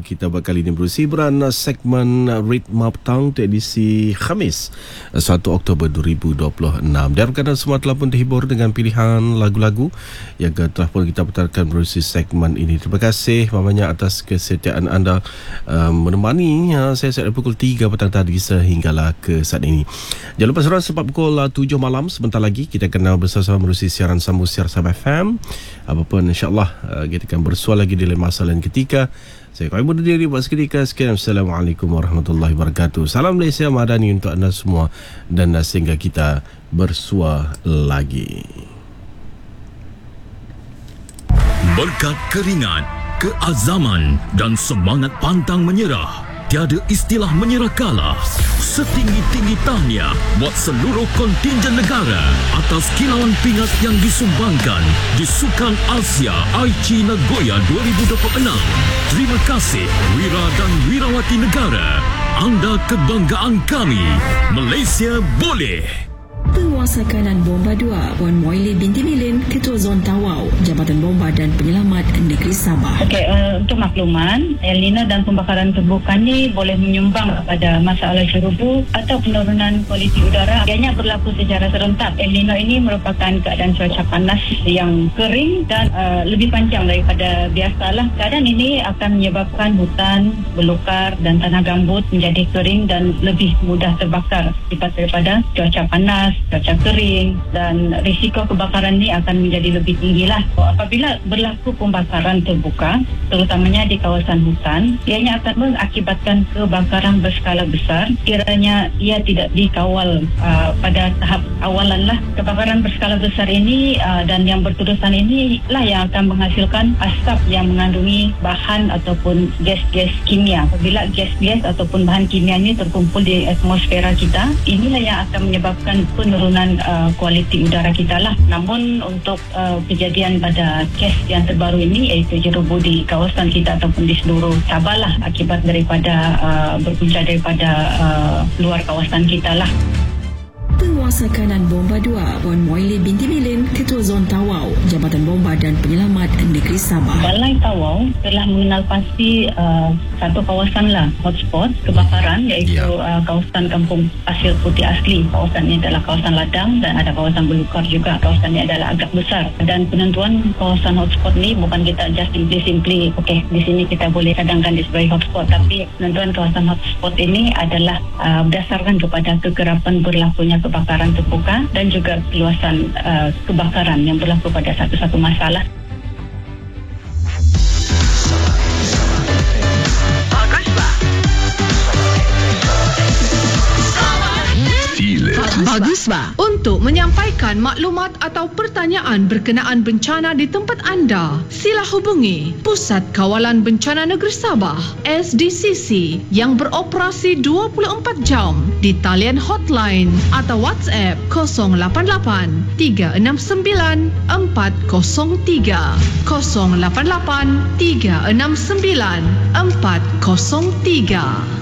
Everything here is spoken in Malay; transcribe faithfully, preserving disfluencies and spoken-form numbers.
kita buat kali ini berusi berana segmen Ritme Petang untuk edisi Khamis satu Oktober dua ribu dua puluh enam. Diharapkan semua telah pun terhibur dengan pilihan lagu-lagu yang telah pun kita putarkan berusi segmen ini. Terima kasih banyak atas kesetiaan anda uh, menemani uh, saya sejak pukul tiga petang tadi sehinggalah ke saat ini. Jangan lupa saudara, sebab pukul uh, tujuh malam sebentar lagi kita akan bersama-sama berusi siaran sambung siar Sabah F M. Apapun insya-Allah uh, kita akan bersua lagi di lain masa lain ketika. Saya kami berdiri buat seketika. Sekian, Assalamualaikum warahmatullahi wabarakatuh. Salam Malaysia Madani untuk anda semua dan sehingga kita bersua lagi. Berkat keringat, keazaman dan semangat pantang menyerah, tiada istilah menyerah kalah. Setinggi-tinggi tahniah buat seluruh kontingen negara atas kilauan pingat yang disumbangkan di Sukan Asia Aichi Nagoya dua ribu dua puluh enam. Terima kasih wira dan wirawati negara. Anda kebanggaan kami. Malaysia boleh. Penguasa Kanan Bomba dua, Puan Moili binti Lilin, Ketua Zon Tawau, Jabatan Bomba dan Penyelamat Negeri Sabah. Okey, uh, untuk makluman, El Nino dan pembakaran terbuka ni boleh menyumbang pada masalah jerubu atau penurunan kualiti udara. Ianya berlaku secara serentak. El Nino ini merupakan keadaan cuaca panas yang kering dan uh, lebih panjang daripada biasalah. Keadaan ini akan menyebabkan hutan, belukar dan tanah gambut menjadi kering dan lebih mudah terbakar akibat daripada cuaca panas, cuaca kering, dan risiko kebakaran ini akan menjadi lebih tinggi lah. Apabila berlaku pembakaran terbuka, terutamanya di kawasan hutan, ianya akan mengakibatkan kebakaran berskala besar kiranya ia tidak dikawal uh, pada tahap awalan lah. Kebakaran berskala besar ini uh, dan yang berterusan ini lah yang akan menghasilkan asap yang mengandungi bahan ataupun gas-gas kimia. Apabila gas-gas ataupun bahan kimia ini terkumpul di atmosfera kita, inilah yang akan menyebabkan penurunan uh, kualiti udara kita lah. Namun untuk uh, kejadian pada kes yang terbaru ini, iaitu jerubu di kawasan kita ataupun di seluruh Sabah lah, akibat daripada uh, berpunca daripada uh, luar kawasan kita lah. Penguasa Kanan Bomba dua, Puan Moili binti Lilin, Ketua Zon Tawau, Jabatan Bomba dan Penyelamat Negeri Sabah. Balai Tawau telah mengenal pasti uh, satu kawasan lah hotspot kebakaran, iaitu yeah. uh, kawasan Kampung Pasir Putih Asli. Kawasan ini adalah kawasan ladang dan ada kawasan belukar juga. Kawasan ini adalah agak besar, dan penentuan kawasan hotspot ni bukan kita just simply simply okey, di sini kita boleh cadangkan di sebagai hotspot, tapi penentuan kawasan hotspot ini adalah uh, berdasarkan kepada kekerapan berlakunya kebakaran terbuka dan juga keluasan uh, kebakaran yang berlaku pada satu-satu masalah. Baguslah untuk menyampaikan maklumat atau pertanyaan berkenaan bencana di tempat anda. Sila hubungi Pusat Kawalan Bencana Negeri Sabah S D C C yang beroperasi dua puluh empat jam di talian hotline atau WhatsApp kosong lapan lapan tiga enam sembilan empat kosong tiga kosong lapan lapan tiga enam sembilan empat kosong tiga.